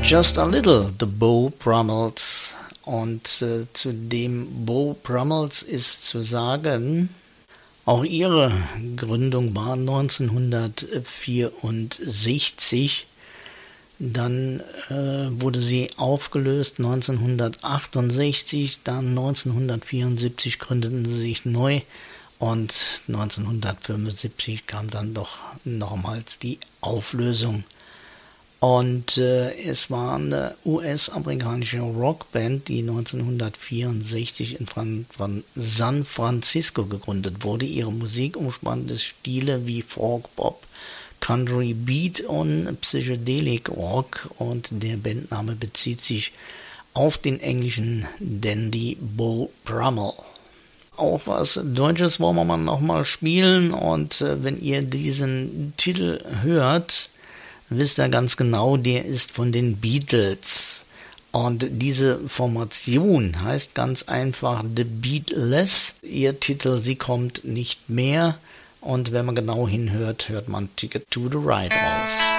Just a Little, The Beau Brummels. Und zu dem Beau Brummels ist zu sagen, auch ihre Gründung war 1964. Dann wurde sie aufgelöst 1968, dann 1974 gründeten sie sich neu und 1975 kam dann doch nochmals die Auflösung. Und es war eine US-amerikanische Rockband, die 1964 von San Francisco gegründet wurde. Ihre Musik umspannte Stile wie Folk, Pop, Country, Beat und Psychedelic Rock. Und der Bandname bezieht sich auf den englischen Dandy Beau Brummel. Auch was Deutsches wollen wir mal nochmal spielen. Und wenn ihr diesen Titel hört, wisst ihr ganz genau, der ist von den Beatles. Und diese Formation heißt ganz einfach The Beatless. Ihr Titel, sie kommt nicht mehr. Und wenn man genau hinhört, hört man Ticket to the Ride raus.